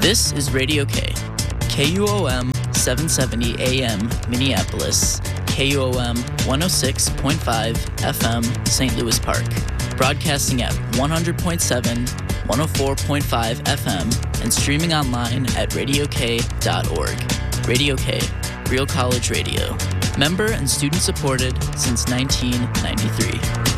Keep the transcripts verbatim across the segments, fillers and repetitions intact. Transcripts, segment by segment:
This is Radio K, K U O M seven seventy A M Minneapolis, K U O M one oh six point five F M Saint Louis Park, broadcasting at one hundred point seven, one oh four point five F M, and streaming online at radio k dot org. Radio K, Real College Radio. Member and student supported since nineteen ninety-three.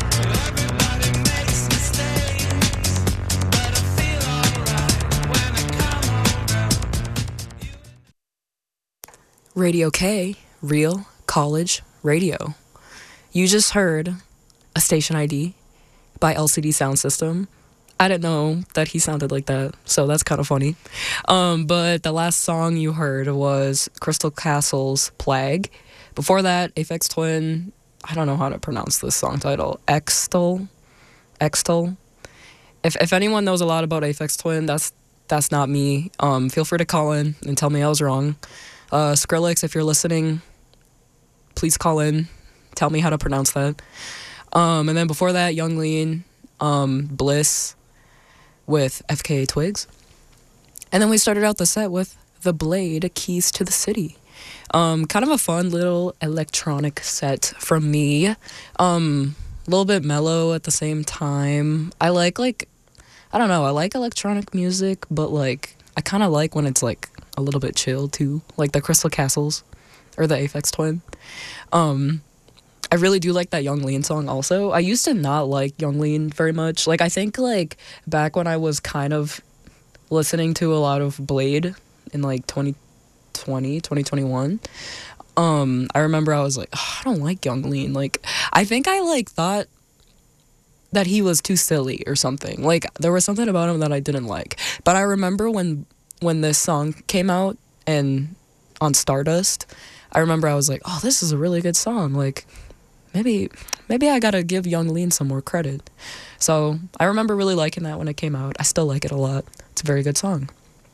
Radio K, Real College Radio. You just heard a station I D by L C D Sound System. I didn't know that he sounded like that, so that's kind of funny. Um, but the last song you heard was Crystal Castle's Plague. Before that, Aphex Twin, I don't know how to pronounce this song title, Extol? Extol? If if anyone knows a lot about Aphex Twin, that's that's not me. Um, feel free to call in and tell me I was wrong. Uh, Skrillex, if you're listening, please call in. Tell me how to pronounce that. Um, and then before that, Young Lean, um, Bliss with F K A Twigs. And then we started out the set with The Blade, Keys to the City. Um, kind of a fun little electronic set from me. Um, a little bit mellow at the same time. I like, like, I don't know, I like electronic music, but, like, I kind of like when it's, like, a little bit chill too, like the Crystal Castles or the Aphex Twin. Um, I really do like that Young Lean song also. I used to not like Young Lean very much. Like I think like back when I was kind of listening to a lot of Blade in like twenty twenty, twenty twenty-one, um, I remember I was like, oh, I don't like Young Lean. Like I think I like thought that he was too silly or something. Like there was something about him that I didn't like. But I remember when when this song came out and on Stardust, I remember I was like, oh, this is a really good song. Like, maybe maybe I gotta give Young Lean some more credit. So I remember really liking that when it came out. I still like it a lot. It's a very good song.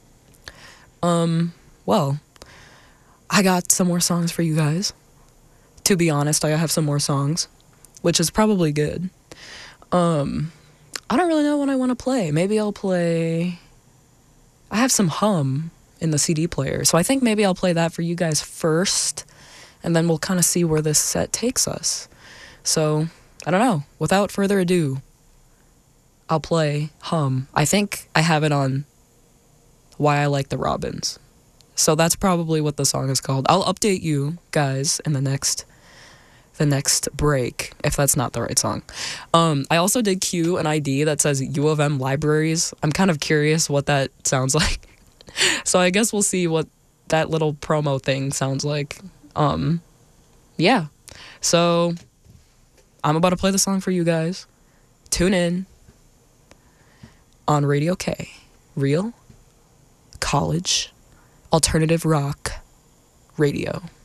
Um, well, I got some more songs for you guys. To be honest, I have some more songs, which is probably good. Um, I don't really know what I want to play. Maybe I'll play... I have some Hum in the C D player, so I think maybe I'll play that for you guys first, and then we'll kind of see where this set takes us. So, I don't know. Without further ado, I'll play Hum. I think I have it on Why I Like the Robins. So that's probably what the song is called. I'll update you guys in the next the next break, if that's not the right song. Um, I also did cue an I D that says U of M Libraries. I'm kind of curious what that sounds like. So I guess we'll see what that little promo thing sounds like. Um, yeah. So I'm about to play the song for you guys. Tune in on Radio K. Real College Alternative Rock Radio.